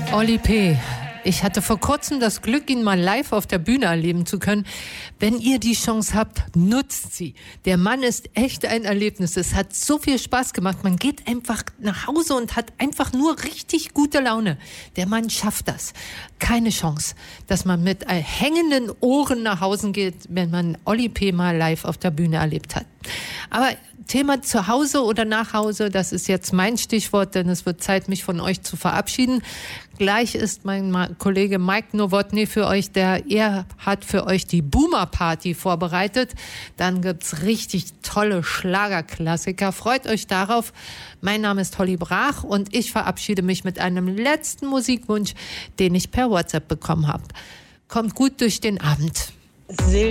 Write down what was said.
Oli P. Ich hatte vor kurzem das Glück, ihn mal live auf der Bühne erleben zu können. Wenn ihr die Chance habt, nutzt sie. Der Mann ist echt ein Erlebnis. Es hat so viel Spaß gemacht. Man geht einfach nach Hause und hat einfach nur richtig gute Laune. Der Mann schafft das. Keine Chance, dass man mit hängenden Ohren nach Hause geht, wenn man Oli P. mal live auf der Bühne erlebt hat. Aber Thema zu Hause oder nach Hause, das ist jetzt mein Stichwort, denn es wird Zeit, mich von euch zu verabschieden. Gleich ist mein Kollege Mike Nowotny für euch, er hat für euch die Boomer Party vorbereitet. Dann gibt's richtig tolle Schlagerklassiker. Freut euch darauf. Mein Name ist Holly Brach und ich verabschiede mich mit einem letzten Musikwunsch, den ich per WhatsApp bekommen habe. Kommt gut durch den Abend.